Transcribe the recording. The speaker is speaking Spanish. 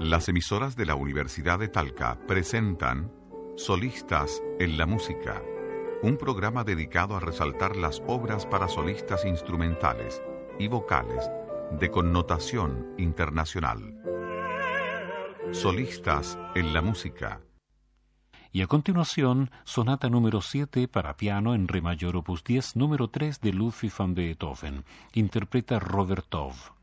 Las emisoras de la Universidad de Talca presentan Solistas en la Música, un programa dedicado a resaltar las obras para solistas instrumentales y vocales de connotación internacional. Solistas en la Música. Y a continuación, sonata número 7 para piano en re mayor opus 10, número 3 de Ludwig van Beethoven. Interpreta Robert Tov.